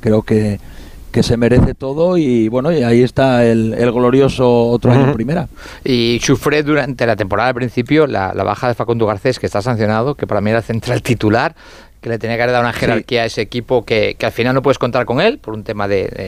Creo que se merece todo y bueno, y ahí está el glorioso otro año en primera. Y sufre durante la temporada al principio la baja de Facundo Garcés, que está sancionado, que para mí era central titular, que le tenía que haber dado una jerarquía a ese equipo que al final no puedes contar con él por un tema de